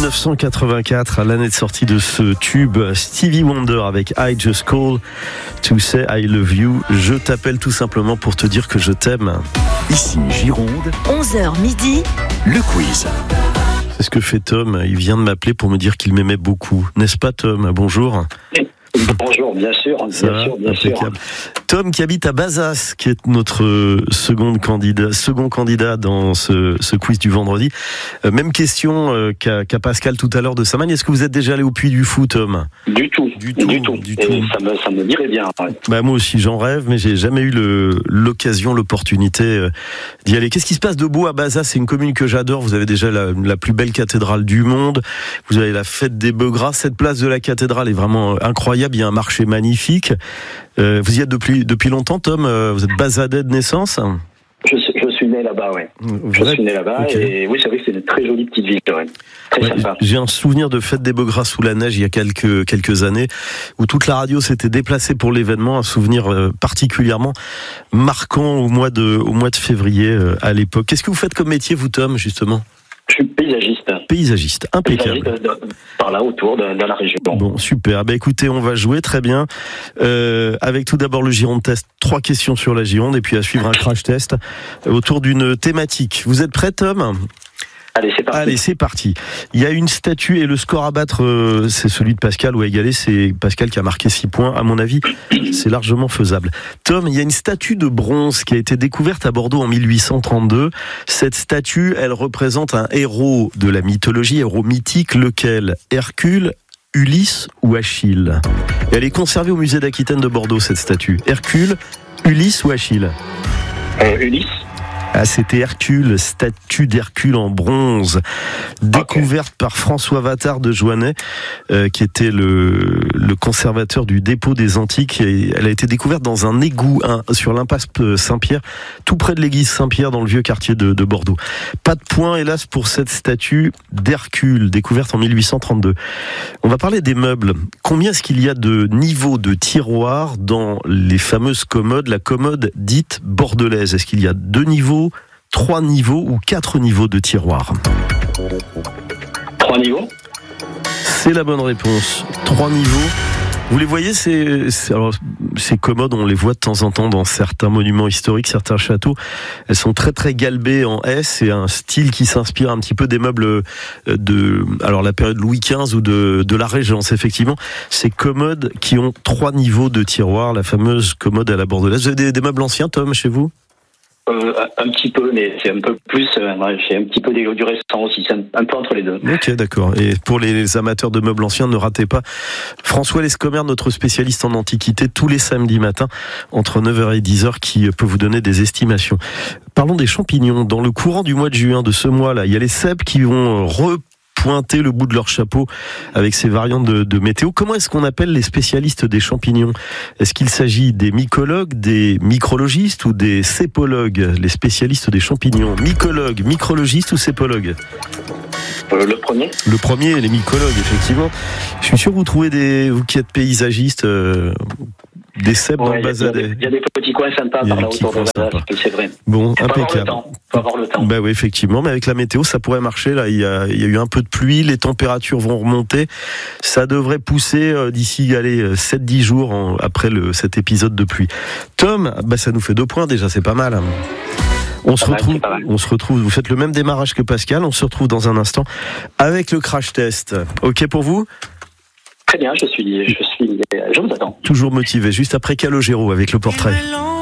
1984, l'année de sortie de ce tube Stevie Wonder avec I Just Call to Say I Love You. Je t'appelle tout simplement pour te dire que je t'aime. Ici Gironde, 11h midi, le quiz. C'est ce que fait Tom, il vient de m'appeler pour me dire qu'il m'aimait beaucoup. N'est-ce pas Tom ? Bonjour. Bonjour, bien sûr. Tom qui habite à Bazas, qui est notre second candidat dans ce quiz du vendredi. Même question qu'à Pascal tout à l'heure de Samagne. Est-ce que vous êtes déjà allé au Puy du Fou, Tom ? Du tout. Et ça me dirait bien. Ouais. Bah moi aussi, j'en rêve, mais j'ai jamais eu l'occasion, l'opportunité d'y aller. Qu'est-ce qui se passe de beau à Bazas ? C'est une commune que j'adore. Vous avez déjà la plus belle cathédrale du monde. Vous avez la fête des Beugras. Cette place de la cathédrale est vraiment incroyable. Il y a un marché magnifique. Vous y êtes depuis longtemps, Tom ? Vous êtes basadais de naissance ? Je suis né là-bas, oui. Je suis né là-bas, okay. Et oui, c'est vrai que c'est une très jolie petite ville, quand même. Très sympa. J'ai un souvenir de fête des Beugras sous la neige il y a quelques années, où toute la radio s'était déplacée pour l'événement, un souvenir particulièrement marquant au mois de février à l'époque. Qu'est-ce que vous faites comme métier, vous, Tom, justement ? Je suis paysagiste. Paysagiste, impeccable. Par là, autour de la région. Bon, super. Écoutez, on va jouer très bien. Avec tout d'abord le Gironde Test. 3 questions sur la Gironde et puis à suivre un crash test autour d'une thématique. Vous êtes prêts, Tom ? Allez, c'est parti. Il y a une statue et le score à battre, c'est celui de Pascal ou à égaler, c'est Pascal qui a marqué 6 points. À mon avis, c'est largement faisable. Tom, il y a une statue de bronze qui a été découverte à Bordeaux en 1832. Cette statue, elle représente un héros de la mythologie, héros mythique, lequel ? Hercule, Ulysse ou Achille ? Et elle est conservée au musée d'Aquitaine de Bordeaux, cette statue. Hercule, Ulysse ou Achille ? Ulysse. Ah, c'était Hercule, statue d'Hercule en bronze, découverte par François Vattard de Joinnet, qui était le conservateur du dépôt des Antiques. Et elle a été découverte dans un égout sur l'impasse Saint-Pierre, tout près de l'église Saint-Pierre, dans le vieux quartier de Bordeaux. Pas de point, hélas, pour cette statue d'Hercule, découverte en 1832. On va parler des meubles. Combien est-ce qu'il y a de niveaux de tiroirs dans les fameuses commodes, la commode dite bordelaise ? Est-ce qu'il y a 2 niveaux, 3 niveaux ou 4 niveaux de tiroirs ? 3 niveaux ? C'est la bonne réponse. 3 niveaux. Vous les voyez, alors, ces commodes, on les voit de temps en temps dans certains monuments historiques, certains châteaux. Elles sont très très galbées en S. C'est un style qui s'inspire un petit peu des meubles de la période Louis XV ou de la Régence, effectivement. Ces commodes qui ont 3 niveaux de tiroirs, la fameuse commode à la bordelaise. Vous avez des meubles anciens, Tom, chez vous ? Un petit peu, mais c'est un peu plus. J'ai un petit peu du récent aussi. C'est un peu entre les deux. Ok, d'accord. Et pour les amateurs de meubles anciens, ne ratez pas François Lescomer, notre spécialiste en antiquité, tous les samedis matins, entre 9h et 10h, qui peut vous donner des estimations. Parlons des champignons. Dans le courant du mois de juin, de ce mois-là, il y a les cèpes qui vont pointer le bout de leur chapeau avec ces variantes de météo. Comment est-ce qu'on appelle les spécialistes des champignons ? Est-ce qu'il s'agit des mycologues, des micrologistes ou des cépologues, les spécialistes des champignons ? Mycologues, micrologistes ou cépologues ? Le premier ? Le premier, les mycologues, effectivement. Je suis sûr que vous trouvez vous qui êtes paysagiste, des cèpes dans le basadet. Il y a des petits coins sympas par là autour de Bazas, c'est vrai. Bon, impeccable. Faut avoir le temps. Bah oui, effectivement, mais avec la météo, ça pourrait marcher. Là, il y a eu un peu de pluie, les températures vont remonter. Ça devrait pousser d'ici 7-10 jours après cet épisode de pluie. Tom, ça nous fait 2 points déjà, c'est pas mal. On se retrouve, vous faites le même démarrage que Pascal, on se retrouve dans un instant avec le crash test. Ok pour vous ? Très bien, je vous attends. Toujours motivé, juste après Calogero avec le portrait.